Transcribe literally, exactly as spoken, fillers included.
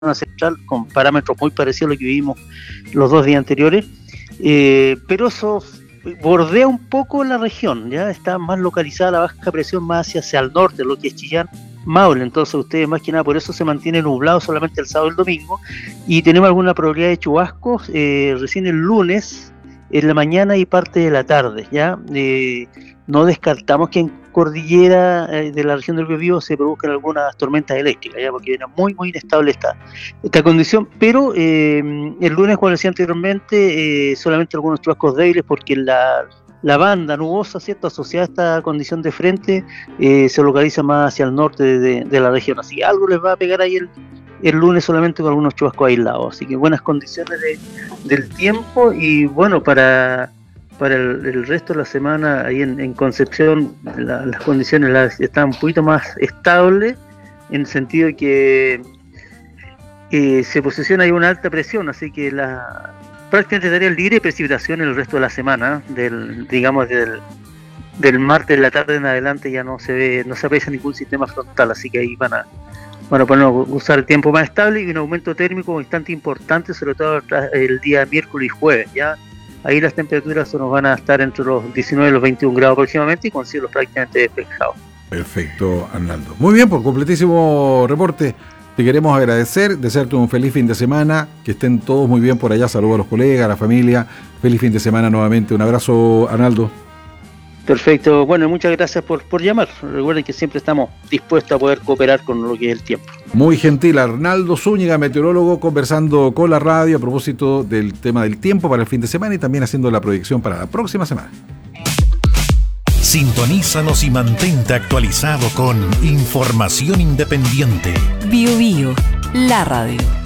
central con parámetros muy parecidos a lo que vivimos los dos días anteriores, eh, pero eso bordea un poco la región, ya está más localizada la baja presión más hacia, hacia el norte, lo que es Chillán, Maule. Entonces ustedes más que nada por eso se mantiene nublado solamente el sábado y el domingo, y tenemos alguna probabilidad de chubascos eh, recién el lunes en la mañana y parte de la tarde, ya eh, no descartamos que en cordillera eh, de la región del Biobío se produzcan algunas tormentas eléctricas, ya porque viene muy muy inestable esta, esta condición, pero eh, el lunes, como decía anteriormente, eh, solamente algunos chubascos débiles porque la La banda nubosa, ¿cierto?, asociada a esta condición de frente, eh, se localiza más hacia el norte de, de, de la región. Así que algo les va a pegar ahí el, el lunes solamente con algunos chubascos aislados. Así que buenas condiciones de, del tiempo. Y bueno, para, para el, el resto de la semana, ahí en, en Concepción, la, las condiciones las, están un poquito más estables, en el sentido de que eh, se posiciona ahí una alta presión, así que la... prácticamente estaría libre de precipitación el resto de la semana, del, digamos del, del martes de la tarde en adelante ya no se ve, no se aprecia ningún sistema frontal, así que ahí van a, van a poner, usar el tiempo más estable y un aumento térmico bastante importante, sobre todo el día miércoles y jueves, ya ahí las temperaturas nos van a estar entre los diecinueve y los veintiún grados aproximadamente y con cielos prácticamente despejados. Perfecto, Arnaldo. Muy bien, por completísimo reporte. Te queremos agradecer, desearte un feliz fin de semana, que estén todos muy bien por allá, saludos a los colegas, a la familia, feliz fin de semana nuevamente, un abrazo, Arnaldo. Perfecto, bueno, muchas gracias por, por llamar, recuerden que siempre estamos dispuestos a poder cooperar con lo que es el tiempo. Muy gentil, Arnaldo Zúñiga, meteorólogo, conversando con la radio a propósito del tema del tiempo para el fin de semana y también haciendo la proyección para la próxima semana. Sintonízanos y mantente actualizado con Información Independiente. Bio Bio, la radio.